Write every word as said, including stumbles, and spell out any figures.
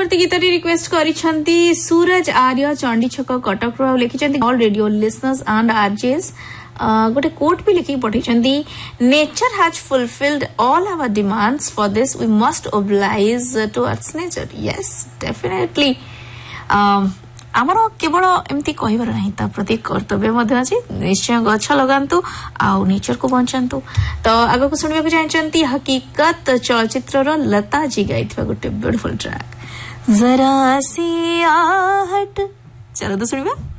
परवर्ती गीत रिक्वेस्ट करिसंती सूरज आर्य चंडी छक कटक रो लिखिसंती all radio listeners and RJs गोटे कोट भी लिखि पठिसंती nature has fulfilled all our demands for this we must oblige towards nature yes definitely आमर केवल एमती कहबार नहीं ता प्रति कर्तव्य मध्य अछि निश्चय गछ लगांतु आउ नेचर को बंचांतु तो आगो को सुनिबा को चाहचंती हकीकत चलचित्र रो लता जी गाइथबा गोटे ब्यूटीफुल ट्रैक जरा सी आहट चलो तो सुनिबा।